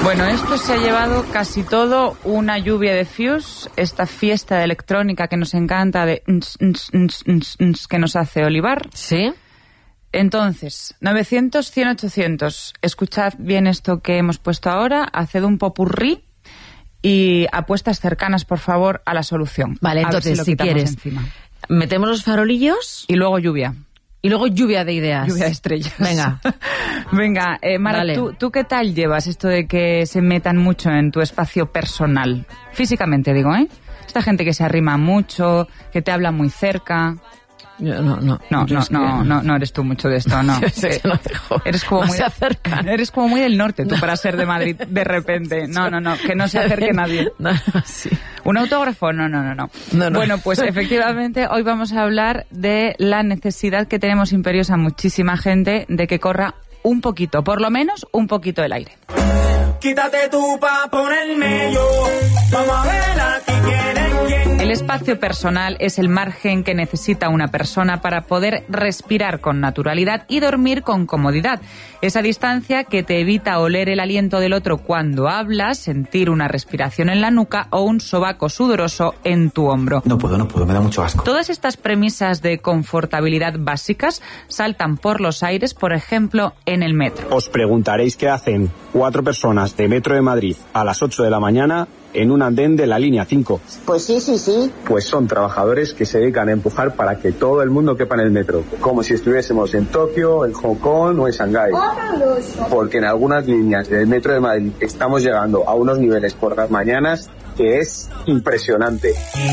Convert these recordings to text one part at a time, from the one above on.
Bueno, esto se ha llevado casi todo una lluvia de Fuse, esta fiesta de electrónica que nos encanta, de que nos hace Olivar. Sí. Entonces, 900, 100, 800. Escuchad bien esto que hemos puesto ahora, haced un popurrí y apuestas cercanas, por favor, a la solución. Vale, entonces, si quieres, encima. Metemos los farolillos y luego lluvia. Y luego lluvia de ideas. Lluvia de estrellas. Venga. Venga, Mara, ¿tú qué tal llevas esto de que se metan mucho en tu espacio personal? Físicamente, digo, ¿eh? Esta gente que se arrima mucho, que te habla muy cerca. Yo no eres tú mucho de esto, no. Eres como muy, eres como muy del norte, tú, para ser de Madrid, de repente. No, que no se acerque nadie. Sí. ¿Un autógrafo? No. Bueno, pues efectivamente hoy vamos a hablar de la necesidad que tenemos imperiosa muchísima gente de que corra un poquito, por lo menos un poquito el aire. Quítate tú pa' ponerme yo. Vamos a ver aquí quién. El espacio personal es el margen que necesita una persona para poder respirar con naturalidad y dormir con comodidad. Esa distancia que te evita oler el aliento del otro cuando hablas, sentir una respiración en la nuca o un sobaco sudoroso en tu hombro. No puedo, me da mucho asco. Todas estas premisas de confortabilidad básicas saltan por los aires, por ejemplo, en el metro. Os preguntaréis qué hacen 4 personas de Metro de Madrid a las 8 de la mañana en un andén de la línea 5. Pues sí. Pues son trabajadores que se dedican a empujar para que todo el mundo quepa en el metro, como si estuviésemos en Tokio, en Hong Kong o en Shanghái. Porque en algunas líneas del Metro de Madrid estamos llegando a unos niveles por las mañanas que es impresionante.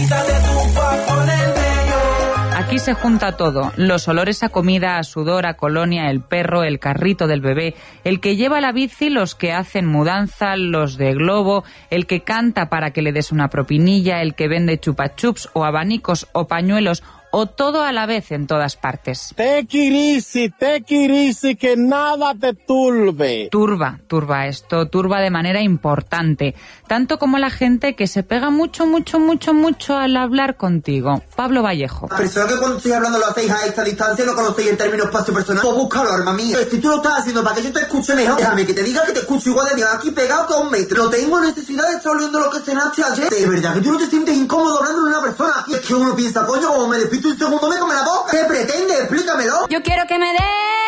Aquí se junta todo, los olores a comida, a sudor, a colonia, el perro, el carrito del bebé, el que lleva la bici, los que hacen mudanza, los de globo, el que canta para que le des una propinilla, el que vende chupachups o abanicos o pañuelos, o todo a la vez en todas partes. Take it easy, que nada te turbe. Turba esto, turba de manera importante, tanto como la gente que se pega mucho al hablar contigo. Pablo Vallejo. Persona que cuando estoy hablando lo hacéis a esta distancia, no conocéis el término espacio personal. Pues búscalo, arma mía. Si tú lo estás haciendo para que yo te escuche mejor, déjame que te diga que te escucho igual de bien aquí pegado que a 1 metro. No tengo necesidad de estar oliendo lo que cenaste ayer. De verdad que tú no te sientes incómodo hablando de una persona. Aquí es que uno piensa, coño, como me despisto un segundo, me come la boca. ¿Qué pretende? Explícamelo. Yo quiero que me des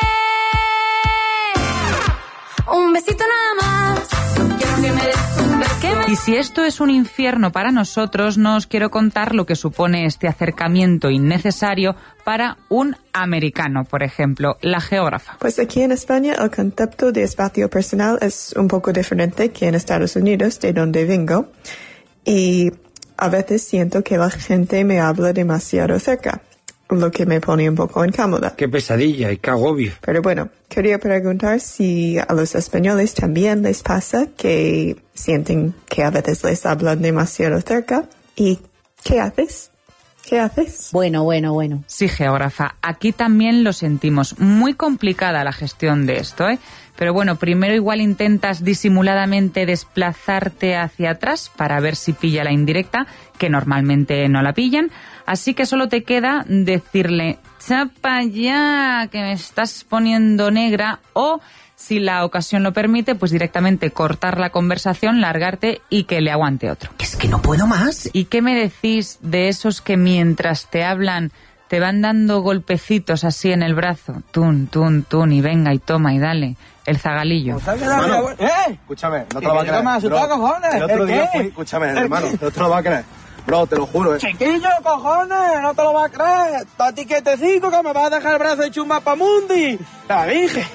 un besito nada más. Quiero que me des un beso. Y si esto es un infierno para nosotros, no os quiero contar lo que supone este acercamiento innecesario para un americano, por ejemplo, la geógrafa. Pues aquí en España el concepto de espacio personal es un poco diferente que en Estados Unidos, de donde vengo, y a veces siento que la gente me habla demasiado cerca, lo que me pone un poco incómoda. Qué pesadilla y qué agobio. Pero bueno, quería preguntar si a los españoles también les pasa que sienten que a veces les hablan demasiado cerca. ¿Y qué haces? ¿Qué haces? Bueno. Sí, geógrafa, aquí también lo sentimos. Muy complicada la gestión de esto, ¿eh? Pero bueno, primero igual intentas disimuladamente desplazarte hacia atrás para ver si pilla la indirecta, que normalmente no la pillan. Así que solo te queda decirle, chapa ya, que me estás poniendo negra, o si la ocasión lo permite, pues directamente cortar la conversación, largarte y que le aguante otro. Es que no puedo más. ¿Y qué me decís de esos que mientras te hablan te van dando golpecitos así en el brazo? Tun, y venga y toma y dale. El zagalillo. Hermano, escúchame, no te lo vas a creer. El otro día fui, escúchame, hermano, no te lo vas a creer. Bro, te lo juro, Chiquillo, cojones, no te lo vas a creer. A ti quietecito que me vas a dejar el brazo hecho un mapamundi. La dije.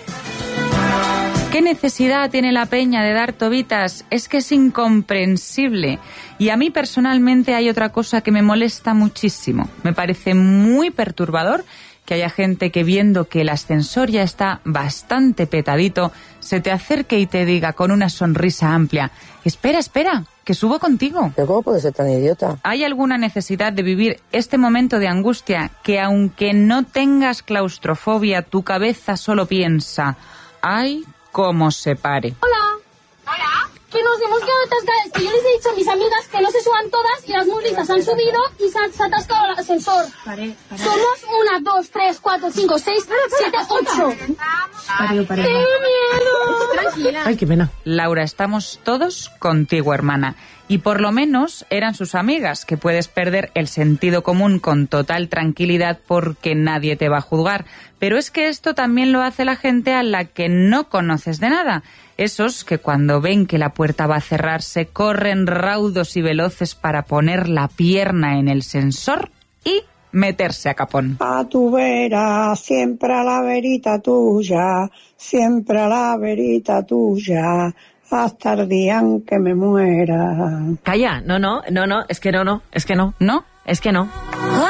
¿Qué necesidad tiene la peña de dar tobitas? Es que es incomprensible. Y a mí personalmente hay otra cosa que me molesta muchísimo. Me parece muy perturbador que haya gente que viendo que el ascensor ya está bastante petadito, se te acerque y te diga con una sonrisa amplia, espera, que subo contigo. ¿Pero cómo puedes ser tan idiota? ¿Hay alguna necesidad de vivir este momento de angustia que aunque no tengas claustrofobia, tu cabeza solo piensa, ¡ay, cómo se pare! Hola. Que nos hemos quedado atascadas, que yo les he dicho a mis amigas que no se suban todas y las muy listas han subido y se ha atascado el ascensor. Somos 1, 2, 3, 4, 5, 6, 7, 8. ¡Qué miedo! Ay, qué pena. Laura, estamos todos contigo, hermana. Y por lo menos eran sus amigas, que puedes perder el sentido común con total tranquilidad porque nadie te va a juzgar. Pero es que esto también lo hace la gente a la que no conoces de nada. Esos que cuando ven que la puerta va a cerrarse corren raudos y veloces para poner la pierna en el sensor y meterse a capón. A tu vera, siempre a la verita tuya, siempre a la verita tuya, hasta el día en que me muera. Calla, no, es que no. ¿No? Es que no.